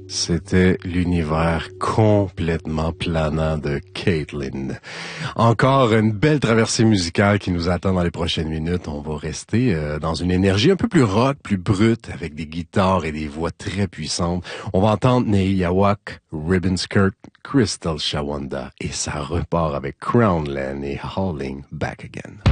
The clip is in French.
C'était l'univers complètement planant de Caitlin. Encore une belle traversée musicale qui nous attend dans les prochaines minutes. On va rester dans une énergie un peu plus rock, plus brute, avec des guitares et des voix très puissantes. On va entendre Nehiyawak, Ribbon Skirt, Crystal Shawanda et ça repart avec Crownland et Howling Back Again.